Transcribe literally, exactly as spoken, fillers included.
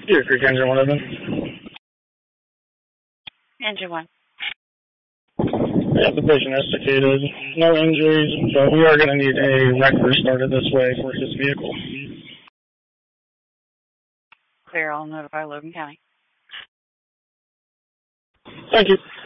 Deer Creek Engine one of them. Engine one. Yeah, the patient has cicadas. No injuries, but we are going to need a wrecker started this way for his vehicle. Clear, I'll notify Logan County. Thank you.